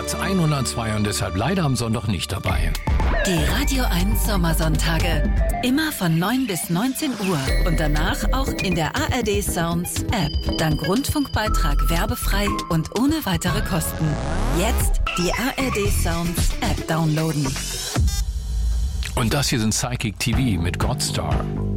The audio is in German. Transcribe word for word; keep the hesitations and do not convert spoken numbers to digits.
Platz hundertzwei und deshalb leider am Sonntag nicht dabei. Die Radio eins Sommersonntage. Immer von neun bis neunzehn Uhr und danach auch in der A R D Sounds App. Dank Rundfunkbeitrag werbefrei und ohne weitere Kosten. Jetzt die A R D Sounds App downloaden. Und das hier sind Psychic T V mit Godstar.